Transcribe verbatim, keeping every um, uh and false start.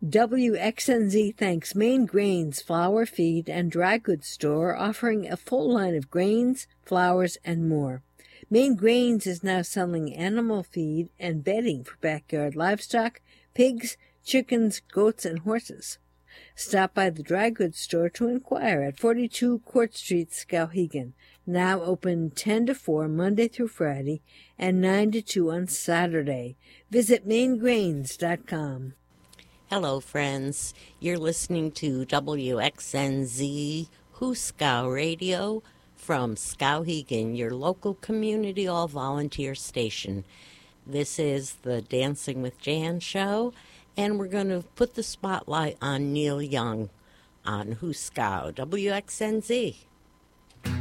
W X N Z thanks Maine Grains Flour, Feed, and Dry Goods Store, offering a full line of grains, flours, and more. Maine Grains is now selling animal feed and bedding for backyard livestock, pigs, chickens, goats, and horses. Stop by the Dry Goods Store to inquire at forty-two Court Street, Skowhegan, now open ten to four Monday through Friday and nine to two on Saturday. Visit maine grains dot com. Hello, friends. You're listening to W X N Z Hooskow Radio from Skowhegan, your local community all-volunteer station. This is the Dancing with Jan show, and we're going to put the spotlight on Neil Young on Hooskow, W X N Z.